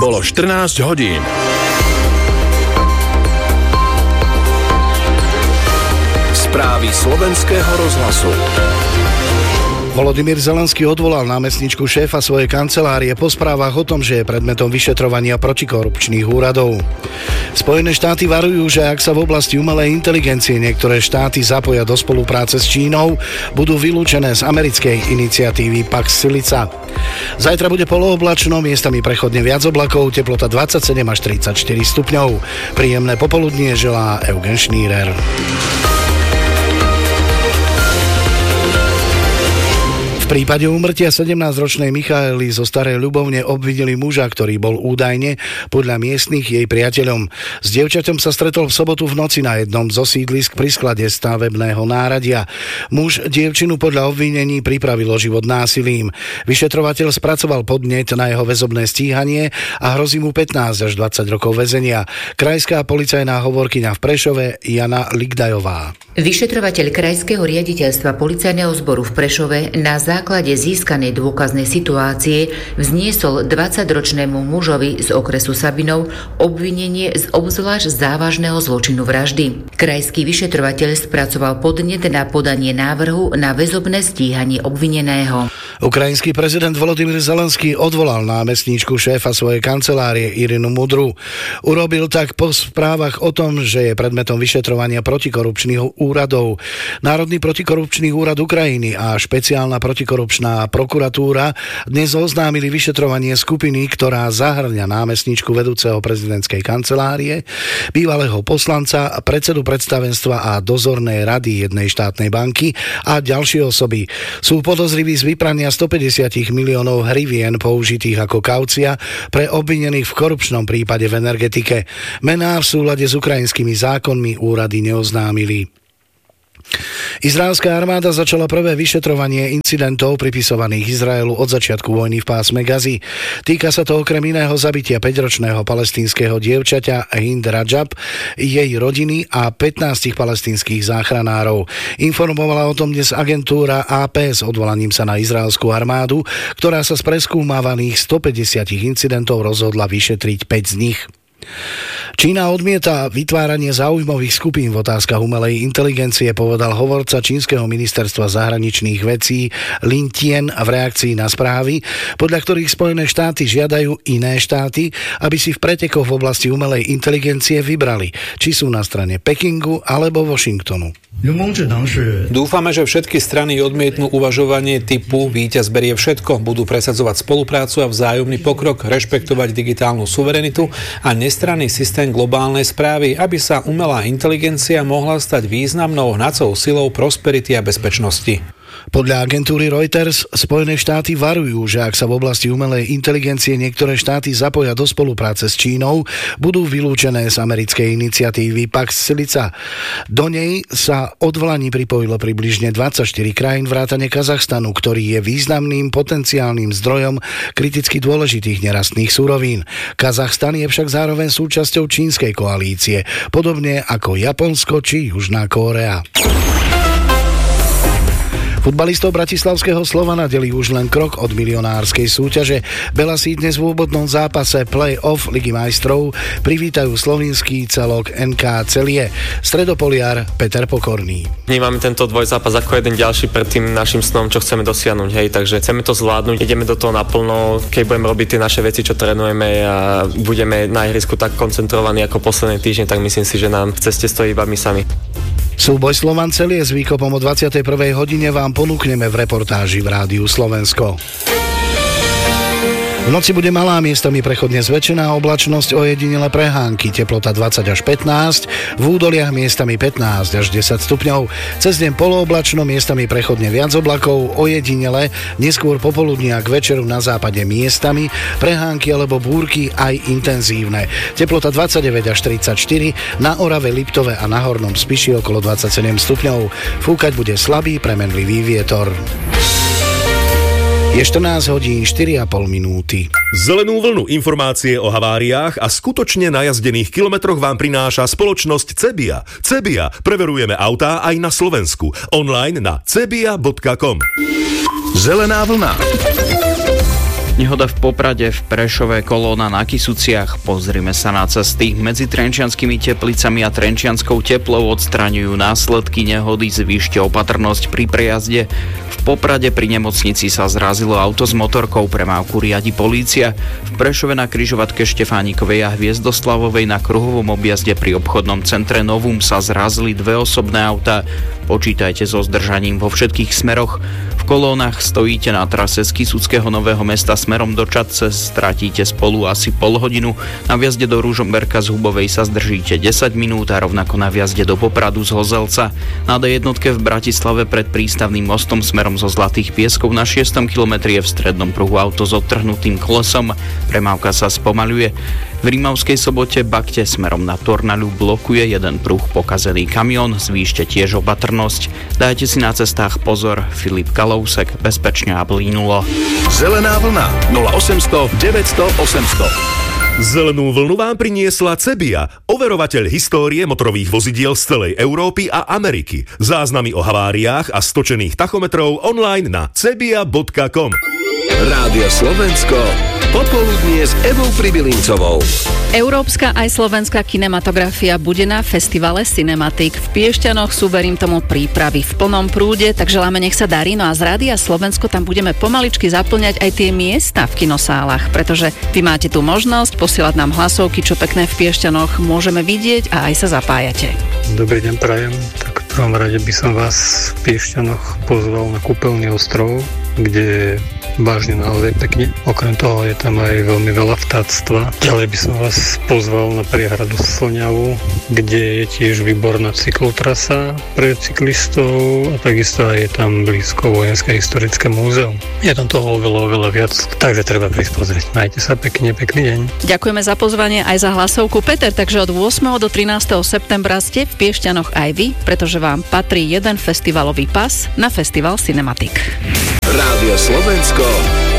Bolo 14 hodín. Správy slovenského rozhlasu. Volodymyr Zelenský odvolal námestničku šéfa svojej kancelárie po správach o tom, že je predmetom vyšetrovania protikorupčných úradov. Spojené štáty varujú, že ak sa v oblasti umelej inteligencie niektoré štáty zapoja do spolupráce s Čínou, budú vylúčené z americkej iniciatívy Pax Silica. Zajtra bude polooblačno, miestami prechodne viac oblakov, teplota 27 až 34 stupňov. Príjemné popoludnie želá Eugen Šnírer. V prípade úmrtia 17-ročnej Michaely zo Starej Ľubovne obvinili muža, ktorý bol údajne podľa miestnych jej priateľom. S dievčaťom sa stretol v sobotu v noci na jednom zo sídlisk pri sklade stavebného náradia. Muž dievčinu podľa obvinení pripravil o život násilím. Vyšetrovateľ spracoval podnet na jeho väzobné stíhanie a hrozí mu 15 až 20 rokov väzenia. Krajská policajná hovorkyňa v Prešove Jana Ligdajová. Vyšetrovateľ Krajského riaditeľstva policajného zboru v Prešove na základe získanej dôkaznej situácie vzniesol 20-ročnému mužovi z okresu Sabinov obvinenie z obzvlášť závažného zločinu vraždy. Krajský vyšetrovateľ spracoval podnet na podanie návrhu na väzobné stíhanie obvineného. Ukrajinský prezident Volodymyr Zelenský odvolal námestníčku šéfa svojej kancelárie Irinu Mudru. Urobil tak po správach o tom, že je predmetom vyšetrovania protikorupčných úradov. Národný protikorupčný úrad Ukrajiny a špeciálna protikorupčná prokuratúra dnes oznámili vyšetrovanie skupiny, ktorá zahŕňa námestníčku vedúceho prezidentskej kancelárie, bývalého poslanca, predsedu predstavenstva a dozornej rady jednej štátnej banky a ďalšie osoby. Sú podozriví z vyprania 150 miliónov hrivien použitých ako kaucia pre obvinených v korupčnom prípade v energetike. Mená v súlade s ukrajinskými zákonmi úrady neoznámili. Izraelská armáda začala prvé vyšetrovanie incidentov pripisovaných Izraelu od začiatku vojny v pásme Gazy. Týka sa to okrem iného zabitia 5-ročného palestínskeho dievčaťa Hind Rajab, jej rodiny a 15 palestínskych záchranárov. Informovala o tom dnes agentúra AP s odvolaním sa na izraelskú armádu, ktorá sa z preskúmavaných 150 incidentov rozhodla vyšetriť 5 z nich. Čína odmieta vytváranie záujmových skupín v otázkach umelej inteligencie, povedal hovorca čínskeho ministerstva zahraničných vecí Lin Tian v reakcii na správy, podľa ktorých Spojené štáty žiadajú iné štáty, aby si v pretekoch v oblasti umelej inteligencie vybrali, či sú na strane Pekingu alebo Washingtonu. Dúfame, že všetky strany odmietnú uvažovanie typu víťaz berie všetko, budú presadzovať spoluprácu a vzájomný pokrok, rešpektovať digitálnu suverenitu a nestranný systém globálnej správy, aby sa umelá inteligencia mohla stať významnou hnacou silou prosperity a bezpečnosti. Podľa agentúry Reuters Spojené štáty varujú, že ak sa v oblasti umelej inteligencie niektoré štáty zapoja do spolupráce s Čínou, budú vylúčené z americkej iniciatívy Pax Silica. Do nej sa odvolaní pripojilo približne 24 krajín vrátane Kazachstanu, ktorý je významným potenciálnym zdrojom kriticky dôležitých nerastných surovín. Kazachstan je však zároveň súčasťou čínskej koalície, podobne ako Japonsko či Južná Kórea. Futbalistov bratislavského Slovana delí už len krok od milionárskej súťaže. Belasi dnes v úvodnom zápase play-off Ligy majstrov privítajú slovinský celok NK Celie. Stredopoliar Peter Pokorný. Vnímame tento dvojzápas ako jeden ďalší pred tým našim snom, čo chceme dosiahnuť. Hej, takže chceme to zvládnuť, ideme do toho naplno, keď budeme robiť tie naše veci, čo trénujeme a budeme na ihrisku tak koncentrovaní ako posledné týždne, tak myslím si, že nám v ceste stojí iba my sami. Súboj Slovan Celie s výkopom o 21. hodine vám ponúkneme v reportáži v Rádiu Slovensko. V noci bude malá, miestami prechodne zväčšená oblačnosť, ojedinele prehánky, teplota 20 až 15, v údoliach miestami 15 až 10 stupňov. Cez deň polooblačno, miestami prechodne viac oblakov, ojedinele, neskôr popoludní a k večeru na západe miestami, prehánky alebo búrky aj intenzívne. Teplota 29 až 34, na Orave, Liptove a na Hornom Spiši okolo 27 stupňov. Fúkať bude slabý premenlivý vietor. Je 14 hodín 4,5 minúty. Zelenú vlnu informácie o haváriách a skutočne najazdených kilometroch vám prináša spoločnosť Cebia. Cebia. Preverujeme autá aj na Slovensku. Online na cebia.com. Zelená vlna. Nehoda v Poprade, v Prešove, kolóna na Kysuciach. Pozrime sa na cesty. Medzi Trenčianskými Teplicami a Trenčianskou Teplou odstraňujú následky nehody, zvýšte opatrnosť pri prejazde. V Poprade pri nemocnici sa zrazilo auto s motorkou, premávku riadi polícia. V Prešove na križovatke Štefánikovej a Hviezdoslavovej na kruhovom objazde pri obchodnom centre Novum sa zrazili dve osobné autá. Počítajte so zdržaním vo všetkých smeroch. V kolónach stojíte na trase z Kysuckého Nového Mesta smerom do Čadce, stratíte spolu asi pol hodinu. Na vjazde do Ružomberka z Hubovej sa zdržíte 10 minút a rovnako na vjazde do Popradu z Hozelca. Na D1 v Bratislave pred prístavným mostom smerom zo Zlatých Pieskov na 6. kilometri je v strednom pruhu auto s odtrhnutým kolesom. Premávka sa spomaľuje. V Rímavskej Sobote Bakte smerom na Tornaľu blokuje jeden pruh pokazený kamión, zvýšte tiež opatrnosť. Dajte si na cestách pozor. Filip Kalousek, bezpečne a Blínulo. Zelená vlna 0800 900 800. Zelenú vlnu vám priniesla Cebia, overovateľ histórie motorových vozidiel z celej Európy a Ameriky. Záznamy o haváriách a stočených tachometrov online na cebia.com. Rádio Slovensko, popoludnie s Evou Pribilincovou. Európska aj slovenská kinematografia bude na festivale Cinematic. V Piešťanoch sú, verím tomu, prípravy v plnom prúde, tak želáme, nech sa darí. No a z Rádia Slovensko tam budeme pomaličky zaplňať aj tie miesta v kinosálach, pretože vy máte tú možnosť posielať nám hlasovky, čo pekné v Piešťanoch môžeme vidieť a aj sa zapájate. Dobrý deň prajem. Tak v prvom rade by som vás v Piešťanoch pozval na Kúpeľný ostrov, kde vážne naozaj pekne. Okrem toho je tam aj veľmi veľa vtáctva. Ďalej by som vás pozval na priehradu Slňavu, kde je tiež výborná cyklotrasa pre cyklistov a takisto aj je tam blízko Vojenské historické múzeum. Je tam toho veľa viac, takže treba prísť pozrieť. Majte sa pekne, pekný deň. Ďakujeme za pozvanie aj za hlasovku. Peter, takže od 8. do 13. septembra ste v Piešťanoch aj vy, pretože vám patrí jeden festivalový pas na festival Cinematic. Rádio Slovensko,